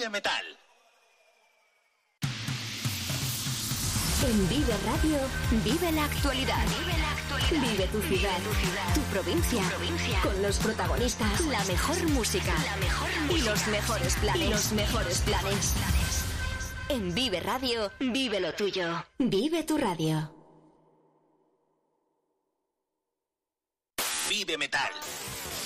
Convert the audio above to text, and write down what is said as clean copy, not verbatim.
Vive Metal. En Vive Radio, vive la actualidad. Vive tu ciudad, tu provincia, con los protagonistas, la mejor música y los mejores planes. En Vive Radio, vive lo tuyo. Vive tu radio. Vive Metal.